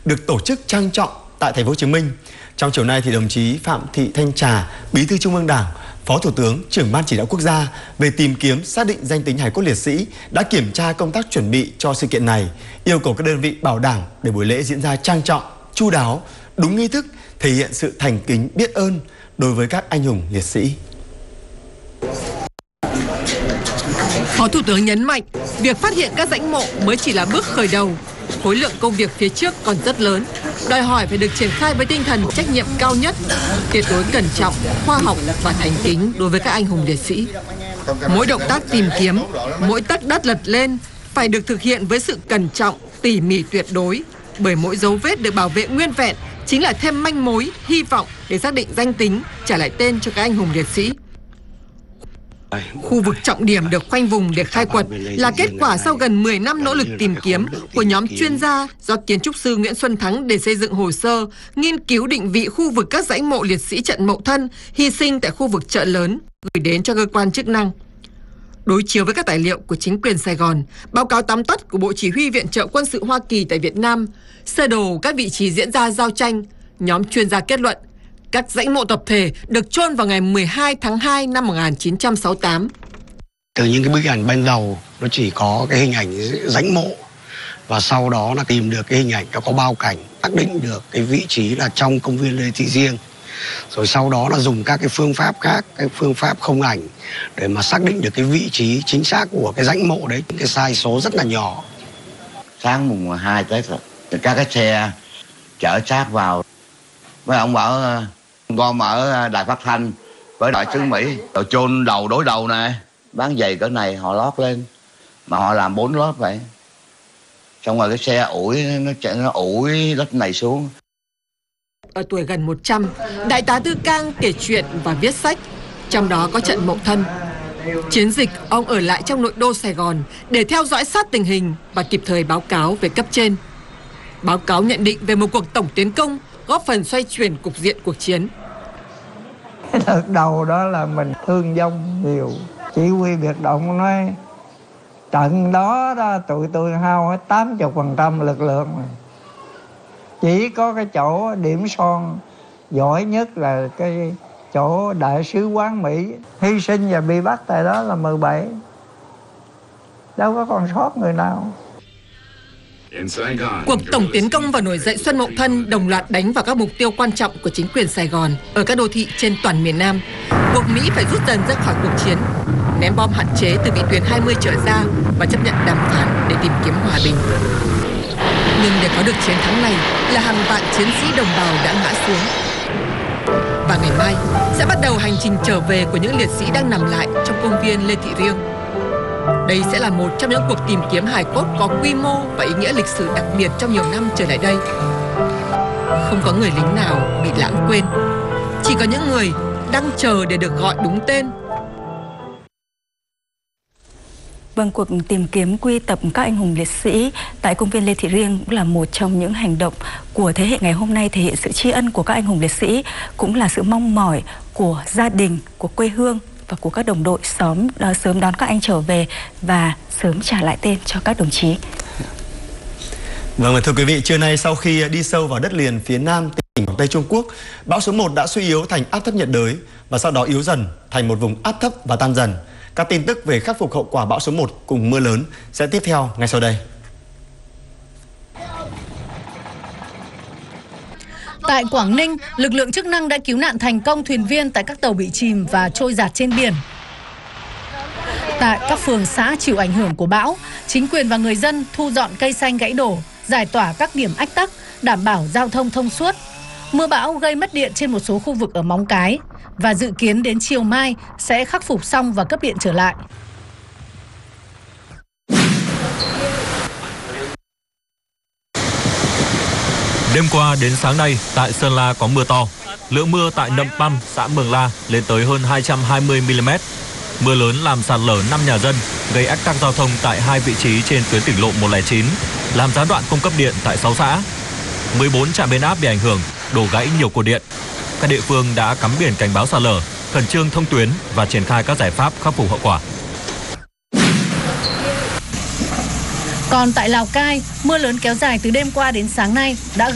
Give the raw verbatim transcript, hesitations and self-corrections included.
được tổ chức trang trọng tại Thành phố Hồ Chí Minh. Trong chiều nay thì đồng chí Phạm Thị Thanh Trà, Bí thư Trung ương Đảng, Phó Thủ tướng, Trưởng Ban Chỉ đạo Quốc gia về tìm kiếm xác định danh tính hài cốt liệt sĩ đã kiểm tra công tác chuẩn bị cho sự kiện này, yêu cầu các đơn vị bảo đảm để buổi lễ diễn ra trang trọng, chu đáo, đúng nghi thức, thể hiện sự thành kính biết ơn đối với các anh hùng liệt sĩ. Phó Thủ tướng nhấn mạnh, việc phát hiện các rãnh mộ mới chỉ là bước khởi đầu. Khối lượng công việc phía trước còn rất lớn, đòi hỏi phải được triển khai với tinh thần trách nhiệm cao nhất, tuyệt đối cẩn trọng, khoa học và thành kính đối với các anh hùng liệt sĩ. Mỗi động tác tìm kiếm, mỗi tấc đất lật lên phải được thực hiện với sự cẩn trọng, tỉ mỉ tuyệt đối, bởi mỗi dấu vết được bảo vệ nguyên vẹn chính là thêm manh mối, hy vọng để xác định danh tính, trả lại tên cho các anh hùng liệt sĩ. Khu vực trọng điểm được khoanh vùng để khai quật là kết quả sau gần mười năm nỗ lực tìm kiếm của nhóm chuyên gia do kiến trúc sư Nguyễn Xuân Thắng để xây dựng hồ sơ, nghiên cứu định vị khu vực các dãy mộ liệt sĩ trận Mậu Thân hy sinh tại khu vực chợ lớn, gửi đến cho cơ quan chức năng. Đối chiếu với các tài liệu của chính quyền Sài Gòn, báo cáo tóm tắt của Bộ Chỉ huy Viện trợ Quân sự Hoa Kỳ tại Việt Nam, sơ đồ các vị trí diễn ra giao tranh, nhóm chuyên gia kết luận các dãy mộ tập thể được chôn vào ngày mười hai tháng hai năm một nghìn chín trăm sáu mươi tám. Từ những cái bức ảnh ban đầu nó chỉ có cái hình ảnh dãy mộ, và sau đó là tìm được cái hình ảnh nó có bao cảnh, xác định được cái vị trí là trong công viên Lê Thị Riêng. Rồi sau đó là dùng các cái phương pháp khác, cái phương pháp không ảnh để mà xác định được cái vị trí chính xác của cái dãy mộ đấy, cái sai số rất là nhỏ. Sáng mùng hai Tết rồi, các cái xe chở xác vào. Mấy ông bảo gom ở đài phát thanh với đại sứ Mỹ, rồi chôn đầu đối đầu nè, bán giày cỡ này họ lót lên, mà họ làm bốn lớp vậy. Xong rồi cái xe ủi nó chạy nó ủi đất này xuống. Ở tuổi gần một trăm, Đại tá Tư Cang kể chuyện và viết sách, trong đó có trận Mậu Thân. Chiến dịch, ông ở lại trong nội đô Sài Gòn để theo dõi sát tình hình và kịp thời báo cáo về cấp trên. Báo cáo nhận định về một cuộc tổng tiến công góp phần xoay chuyển cục diện cuộc chiến. Cái đợt đầu đó là mình thương vong nhiều. Chỉ huy biệt động nói trận đó, đó tụi tôi hao hết tám mươi phần trăm lực lượng. Chỉ có cái chỗ điểm son giỏi nhất là cái chỗ đại sứ quán Mỹ hy sinh và bị bắt tại đó là mười bảy. Đâu có còn sót người nào. Cuộc tổng tiến công và nổi dậy Xuân Mậu Thân đồng loạt đánh vào các mục tiêu quan trọng của chính quyền Sài Gòn ở các đô thị trên toàn miền Nam. Buộc Mỹ phải rút dần ra khỏi cuộc chiến, ném bom hạn chế từ vị tuyến hai mươi trở ra và chấp nhận đàm phán để tìm kiếm hòa bình. Nhưng để có được chiến thắng này là hàng vạn chiến sĩ đồng bào đã ngã xuống. Và ngày mai sẽ bắt đầu hành trình trở về của những liệt sĩ đang nằm lại trong công viên Lê Thị Riêng. Đây sẽ là một trong những cuộc tìm kiếm hài cốt có quy mô và ý nghĩa lịch sử đặc biệt trong nhiều năm trở lại đây. Không có người lính nào bị lãng quên, chỉ có những người đang chờ để được gọi đúng tên. Vâng, cuộc tìm kiếm quy tập các anh hùng liệt sĩ tại công viên Lê Thị Riêng cũng là một trong những hành động của thế hệ ngày hôm nay, thể hiện sự tri ân của các anh hùng liệt sĩ, cũng là sự mong mỏi của gia đình, của quê hương và của các đồng đội sớm sớm đón các anh trở về và sớm trả lại tên cho các đồng chí. Vâng, thưa quý vị, trưa nay sau khi đi sâu vào đất liền phía nam tỉnh Quảng Tây Trung Quốc, bão số một đã suy yếu thành áp thấp nhiệt đới và sau đó yếu dần thành một vùng áp thấp và tan dần. Các tin tức về khắc phục hậu quả bão số một cùng mưa lớn sẽ tiếp theo ngay sau đây. Tại Quảng Ninh, lực lượng chức năng đã cứu nạn thành công thuyền viên tại các tàu bị chìm và trôi dạt trên biển. Tại các phường xã chịu ảnh hưởng của bão, chính quyền và người dân thu dọn cây xanh gãy đổ, giải tỏa các điểm ách tắc, đảm bảo giao thông thông suốt. Mưa bão gây mất điện trên một số khu vực ở Móng Cái và dự kiến đến chiều mai sẽ khắc phục xong và cấp điện trở lại. Đêm qua đến sáng nay, tại Sơn La có mưa to. Lượng mưa tại Nậm Păm, xã Mường La lên tới hơn hai trăm hai mươi mi li mét. Mưa lớn làm sạt lở năm nhà dân, gây ách tắc giao thông tại hai vị trí trên tuyến tỉnh lộ một không chín, làm gián đoạn cung cấp điện tại sáu xã. mười bốn trạm biến áp bị ảnh hưởng, đổ gãy nhiều cột điện. Các địa phương đã cắm biển cảnh báo sạt lở, khẩn trương thông tuyến và triển khai các giải pháp khắc phục hậu quả. Còn tại Lào Cai, mưa lớn kéo dài từ đêm qua đến sáng nay đã